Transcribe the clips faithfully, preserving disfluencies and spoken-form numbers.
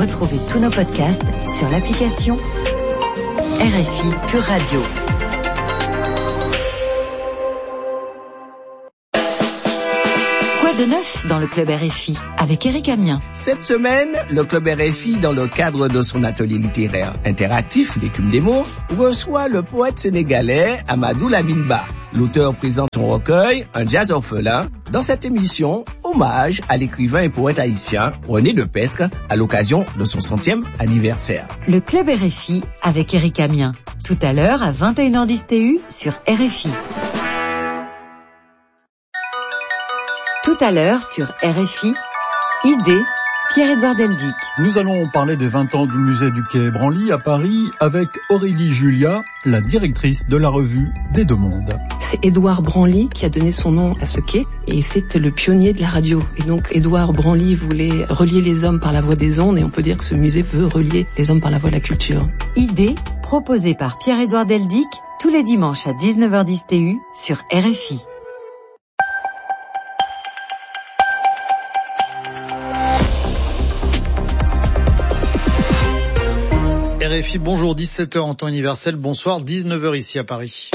Retrouvez tous nos podcasts sur l'application R F I Pure Radio. Quoi de neuf dans le Club R F I avec Éric Amiens? Cette semaine, le Club R F I, dans le cadre de son atelier littéraire interactif, l'écume des mots, reçoit le poète sénégalais Amadou Lamine Ba. L'auteur présente son recueil, Un jazz orphelin, dans cette émission, hommage à l'écrivain et poète haïtien René Lepestre à l'occasion de son centième anniversaire. Le Club R F I avec Éric Amiens, tout à l'heure à vingt et une heures dix T U sur R F I. Tout à l'heure sur R F I, Idée, Pierre-Édouard Deldic. Nous allons parler des vingt ans du musée du Quai Branly à Paris avec Aurélie Julia, la directrice de la revue des Deux Mondes. C'est Édouard Branly qui a donné son nom à ce quai et c'est le pionnier de la radio. Et donc Édouard Branly voulait relier les hommes par la voie des ondes et on peut dire que ce musée veut relier les hommes par la voie de la culture. Idée, proposée par Pierre-Édouard Deldic, tous les dimanches à dix-neuf heures dix T U sur R F I. R F I, bonjour, dix-sept heures en temps universel, bonsoir, dix-neuf heures ici à Paris.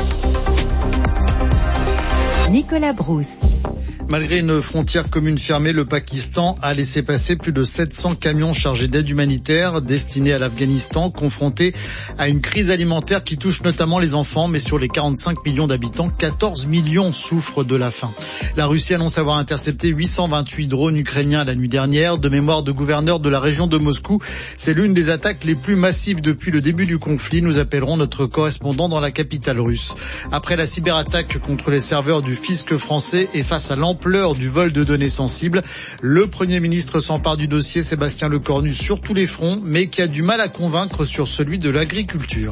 Nicolas Brousse. Malgré une frontière commune fermée, le Pakistan a laissé passer plus de sept cents camions chargés d'aide humanitaire destinés à l'Afghanistan, confronté à une crise alimentaire qui touche notamment les enfants, mais sur les quarante-cinq millions d'habitants, quatorze millions souffrent de la faim. La Russie annonce avoir intercepté huit cent vingt-huit drones ukrainiens la nuit dernière. De mémoire de gouverneur de la région de Moscou, c'est l'une des attaques les plus massives depuis le début du conflit. Nous appellerons notre correspondant dans la capitale russe. Après la cyberattaque contre les serveurs du fisc français et face à l'ampleur L'ampleur du vol de données sensibles, le Premier ministre s'empare du dossier Sébastien Lecornu sur tous les fronts, mais qui a du mal à convaincre sur celui de l'agriculture.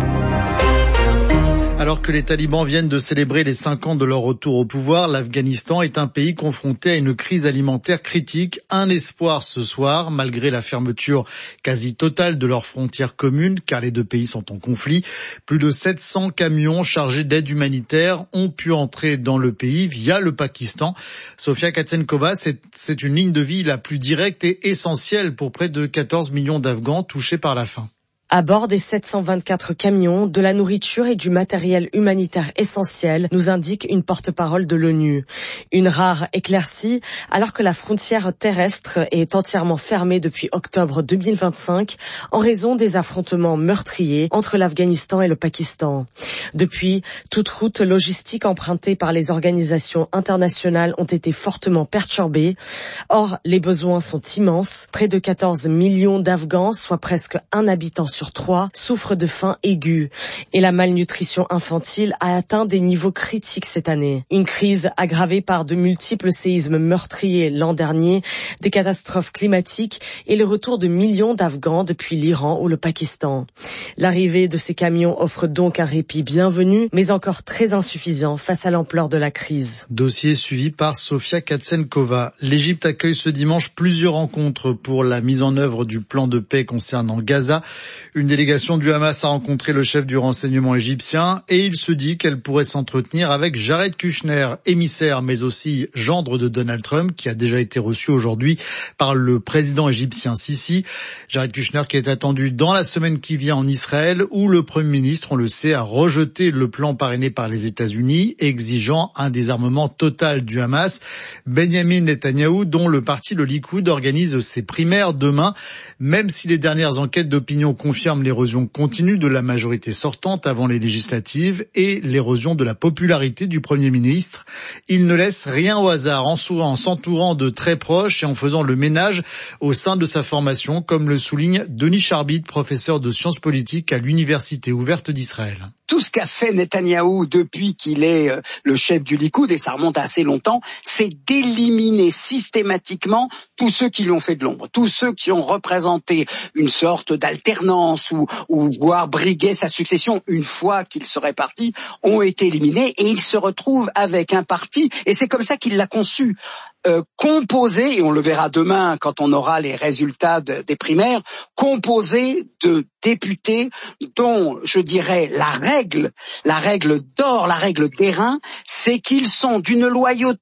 Alors que les talibans viennent de célébrer les cinq ans de leur retour au pouvoir, l'Afghanistan est un pays confronté à une crise alimentaire critique. Un espoir ce soir, malgré la fermeture quasi totale de leurs frontières communes, car les deux pays sont en conflit. Plus de sept cents camions chargés d'aide humanitaire ont pu entrer dans le pays via le Pakistan. Sofia Katsenkova, c'est, c'est une ligne de vie la plus directe et essentielle pour près de quatorze millions d'Afghans touchés par la faim. À bord des sept cent vingt-quatre camions, de la nourriture et du matériel humanitaire essentiel, nous indique une porte-parole de l'ONU. Une rare éclaircie, alors que la frontière terrestre est entièrement fermée depuis octobre deux mille vingt-cinq en raison des affrontements meurtriers entre l'Afghanistan et le Pakistan. Depuis, toute route logistique empruntée par les organisations internationales ont été fortement perturbées. Or, les besoins sont immenses. Près de quatorze millions d'Afghans, soit presque un habitant sur sur trois souffrent de faim aiguë et la malnutrition infantile a atteint des niveaux critiques cette année. Une crise aggravée par de multiples séismes meurtriers l'an dernier, des catastrophes climatiques et le retour de millions d'Afghans depuis l'Iran ou le Pakistan. L'arrivée de ces camions offre donc un répit bienvenu, mais encore très insuffisant face à l'ampleur de la crise. Dossier suivi par Sofia Katsenkova. L'Égypte accueille ce dimanche plusieurs rencontres pour la mise en œuvre du plan de paix concernant Gaza. Une délégation du Hamas a rencontré le chef du renseignement égyptien et il se dit qu'elle pourrait s'entretenir avec Jared Kushner, émissaire mais aussi gendre de Donald Trump, qui a déjà été reçu aujourd'hui par le président égyptien Sisi. Jared Kushner qui est attendu dans la semaine qui vient en Israël, où le Premier ministre, on le sait, a rejeté le plan parrainé par les États-Unis, exigeant un désarmement total du Hamas. Benjamin Netanyahou, dont le parti le Likoud organise ses primaires demain, même si les dernières enquêtes d'opinion confirment l'érosion continue de la majorité sortante avant les législatives et l'érosion de la popularité du Premier ministre. Il ne laisse rien au hasard en s'entourant de très proches et en faisant le ménage au sein de sa formation, comme le souligne Denis Charbit, professeur de sciences politiques à l'Université ouverte d'Israël. Tout ce qu'a fait Netanyahou depuis qu'il est le chef du Likoud, et ça remonte à assez longtemps, c'est d'éliminer systématiquement tous ceux qui lui ont fait de l'ombre, tous ceux qui ont représenté une sorte d'alternance ou, ou voire briguer sa succession une fois qu'il serait parti, ont été éliminés et il se retrouve avec un parti, et c'est comme ça qu'il l'a conçu. Euh, composé, et on le verra demain quand on aura les résultats de, des primaires, composé de députés dont, je dirais, la règle, la règle d'or, la règle d'airain, c'est qu'ils sont d'une loyauté à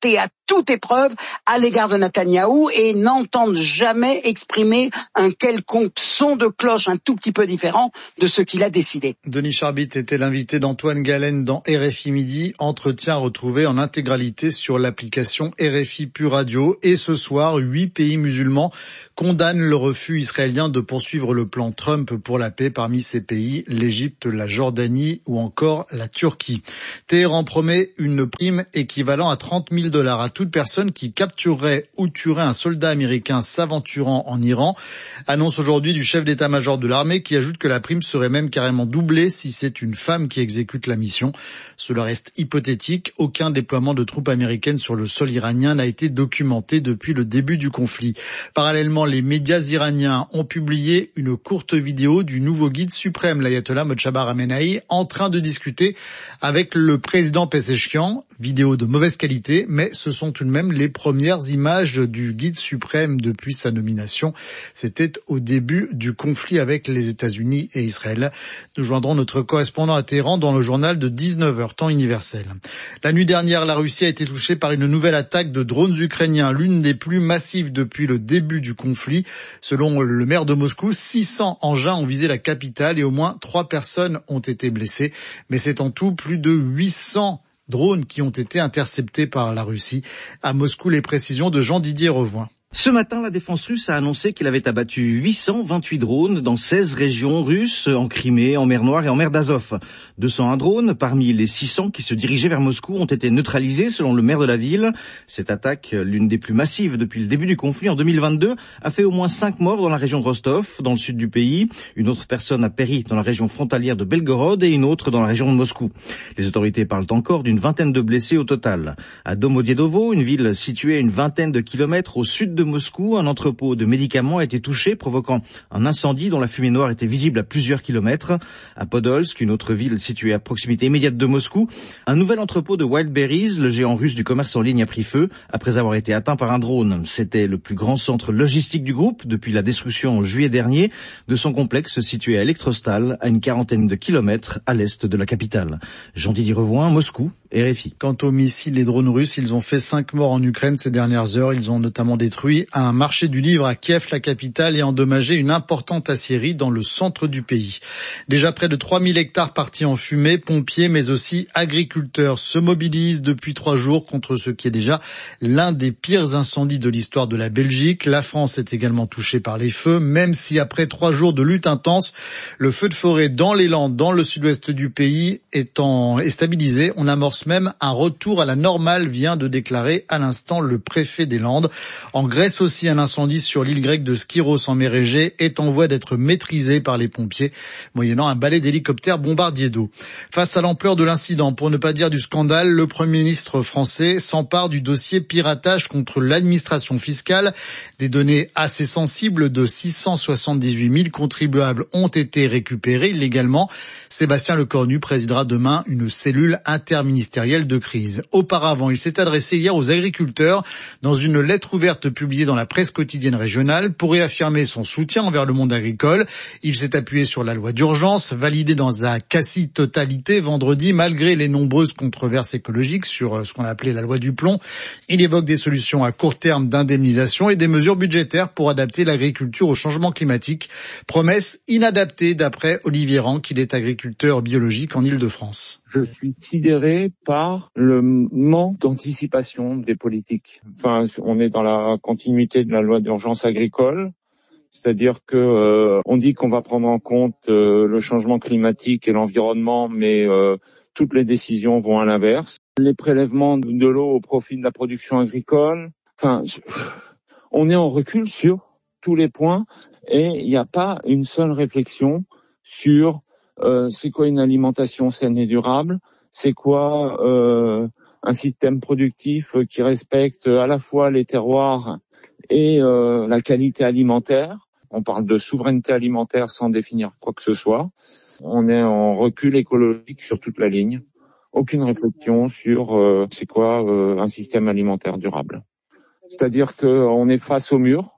toute épreuve à l'égard de Netanyahou et n'entendent jamais exprimer un quelconque son de cloche un tout petit peu différent de ce qu'il a décidé. Denis Charbit était l'invité d'Antoine Galen dans R F I Midi, entretien retrouvé en intégralité sur l'application R F I Pure Radio. Et ce soir, huit pays musulmans condamnent le refus israélien de poursuivre le plan Trump pour la paix. Parmi ces pays, l'Égypte, la Jordanie ou encore la Turquie. Téhéran promet une prime équivalent à trente mille dollars à toute personne qui capturerait ou tuerait un soldat américain s'aventurant en Iran. Annonce aujourd'hui du chef d'état-major de l'armée qui ajoute que la prime serait même carrément doublée si c'est une femme qui exécute la mission. Cela reste hypothétique. Aucun déploiement de troupes américaines sur le sol iranien n'a été documenté depuis le début du conflit. Parallèlement, les médias iraniens ont publié une courte vidéo du nouveau guide suprême, l'ayatollah Mojtaba Khamenei, en train de discuter avec le président Pezeshkian. Vidéo de mauvaise qualité, mais ce sont tout de même les premières images du guide suprême depuis sa nomination. C'était au début du conflit avec les États-Unis et Israël. Nous joindrons notre correspondant à Téhéran dans le journal de dix-neuf heures, temps universel. La nuit dernière, la Russie a été touchée par une nouvelle attaque de drones ukrainiens, l'une des plus massives depuis le début du conflit. Selon le maire de Moscou, six cents engins ont visé la capitale et au moins trois personnes ont été blessées. Mais c'est en tout plus de huit cents drones qui ont été interceptés par la Russie. À Moscou, les précisions de Jean-Didier Revoin. Ce matin, la défense russe a annoncé qu'elle avait abattu huit cent vingt-huit drones dans seize régions russes, en Crimée, en mer Noire et en mer d'Azov. deux cent un drones, parmi les six cents qui se dirigeaient vers Moscou, ont été neutralisés selon le maire de la ville. Cette attaque, l'une des plus massives depuis le début du conflit en deux mille vingt-deux, a fait au moins cinq morts dans la région de Rostov, dans le sud du pays. Une autre personne a péri dans la région frontalière de Belgorod et une autre dans la région de Moscou. Les autorités parlent encore d'une vingtaine de blessés au total. À Domodiedovo, une ville située à une vingtaine de kilomètres au sud de Moscou, un entrepôt de médicaments a été touché, provoquant un incendie dont la fumée noire était visible à plusieurs kilomètres. À Podolsk, une autre ville située à proximité immédiate de Moscou, un nouvel entrepôt de Wildberries, le géant russe du commerce en ligne, a pris feu après avoir été atteint par un drone. C'était le plus grand centre logistique du groupe depuis la destruction en juillet dernier de son complexe situé à Elektrostal, à une quarantaine de kilomètres à l'est de la capitale. Jean-Didier Revoin, Moscou, R F I. Quant aux missiles et drones russes, ils ont fait cinq morts en Ukraine ces dernières heures. Ils ont notamment détruit un marché du livre à Kiev, la capitale, et endommagé une importante aciérie dans le centre du pays. Déjà près de trois mille hectares partis en fumée, pompiers mais aussi agriculteurs se mobilisent depuis trois jours contre ce qui est déjà l'un des pires incendies de l'histoire de la Belgique. La France est également touchée par les feux, même si après trois jours de lutte intense, le feu de forêt dans les Landes, dans le sud-ouest du pays, étant est stabilisé. On amorce même un retour à la normale, vient de déclarer à l'instant le préfet des Landes. En Grèce aussi, un incendie sur l'île grecque de Skyros en mer Égée est en voie d'être maîtrisé par les pompiers, moyennant un balai d'hélicoptères bombardiers d'eau. Face à l'ampleur de l'incident, pour ne pas dire du scandale, le Premier ministre français s'empare du dossier piratage contre l'administration fiscale. Des données assez sensibles de six cent soixante-dix-huit mille contribuables ont été récupérées illégalement. Sébastien Lecornu présidera demain une cellule interministérielle de crise. Auparavant, il s'est adressé hier aux agriculteurs dans une lettre ouverte publiée dans la presse quotidienne régionale pour réaffirmer son soutien envers le monde agricole. Il s'est appuyé sur la loi d'urgence, validée dans sa quasi-totalité vendredi, malgré les nombreuses controverses écologiques sur ce qu'on a appelé la loi du plomb. Il évoque des solutions à court terme d'indemnisation et des mesures budgétaires pour adapter l'agriculture au changement climatique. Promesse inadaptée d'après Olivier Rang, qu'il est agriculteur biologique en Île-de-France. Je suis sidéré par le manque d'anticipation des politiques. Enfin, on est dans la continuité de la loi d'urgence agricole, c'est-à-dire que euh, on dit qu'on va prendre en compte euh, le changement climatique et l'environnement, mais euh, toutes les décisions vont à l'inverse. Les prélèvements de l'eau au profit de la production agricole. Enfin, on est en recul sur tous les points et il n'y a pas une seule réflexion sur euh, c'est quoi une alimentation saine et durable. C'est quoi euh, un système productif qui respecte à la fois les terroirs et euh, la qualité alimentaire. On parle de souveraineté alimentaire sans définir quoi que ce soit. On est en recul écologique sur toute la ligne. Aucune réflexion sur euh, c'est quoi euh, un système alimentaire durable. C'est-à-dire qu'on est face au mur.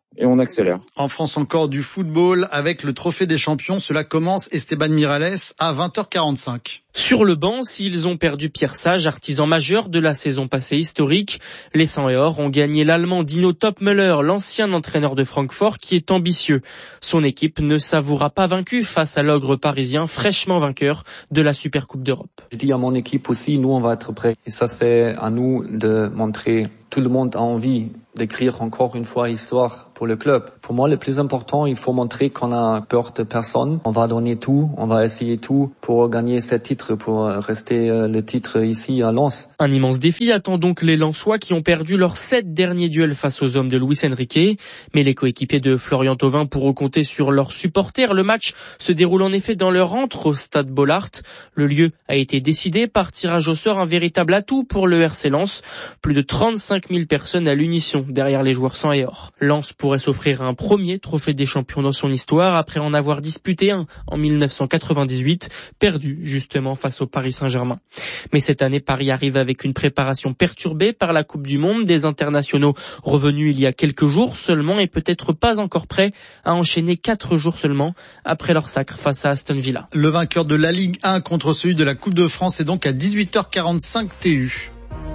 et on accélère. En France encore du football avec le trophée des champions. Cela commence Esteban Miralles à vingt heures quarante-cinq. Sur le banc, s'ils ont perdu Pierre Sage, artisan majeur de la saison passée historique, les cent et or ont gagné l'Allemand Dino Topmöller, l'ancien entraîneur de Francfort qui est ambitieux. Son équipe ne s'avouera pas vaincue face à l'ogre parisien fraîchement vainqueur de la Supercoupe d'Europe. Je dis à mon équipe aussi, nous on va être prêts. Et ça c'est à nous de montrer. Tout le monde a envie d'écrire encore une fois histoire pour le club. Pour moi, le plus important, il faut montrer qu'on a peur de personne. On va donner tout, on va essayer tout pour gagner ce titre, pour rester le titre ici à Lens. Un immense défi attend donc les Lensois qui ont perdu leurs sept derniers duels face aux hommes de Luis Enrique. Mais les coéquipiers de Florian Thauvin pourront compter sur leurs supporters. Le match se déroule en effet dans leur antre au stade Bollaert. Le lieu a été décidé par tirage au sort, un véritable atout pour le R C Lens. Plus de trente-cinq mille personnes à l'unisson derrière les joueurs cent et or. Lens pourrait s'offrir un premier trophée des champions dans son histoire après en avoir disputé un en mille neuf cent quatre-vingt-dix-huit, perdu justement face au Paris Saint-Germain. Mais cette année, Paris arrive avec une préparation perturbée par la Coupe du Monde, des internationaux revenus il y a quelques jours seulement et peut-être pas encore prêts à enchaîner quatre jours seulement après leur sacre face à Aston Villa. Le vainqueur de la Ligue un contre celui de la Coupe de France est donc à dix-huit heures quarante-cinq T U.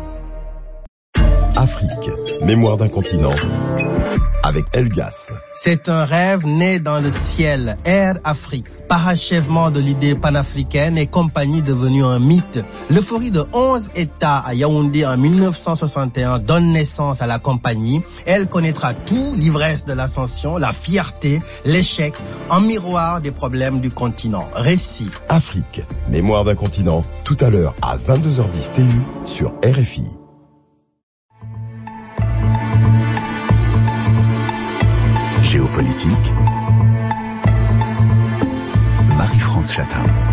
Afrique, mémoire d'un continent, avec Elgas. C'est un rêve né dans le ciel, Air Afrique, parachèvement de l'idée panafricaine et compagnie devenue un mythe. L'euphorie de onze États à Yaoundé en mille neuf cent soixante et un donne naissance à la compagnie. Elle connaîtra tout, l'ivresse de l'ascension, la fierté, l'échec, en miroir des problèmes du continent. Récit. Afrique, mémoire d'un continent, tout à l'heure à vingt-deux heures dix T U sur R F I. Géopolitique, Marie-France Chatin.